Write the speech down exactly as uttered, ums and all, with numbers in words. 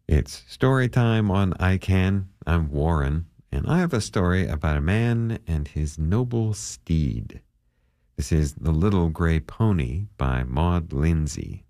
It's story time on I Can. I'm Warren, and I have a story about a man and his noble steed. This is The Little Gray Pony by Maud Lindsay.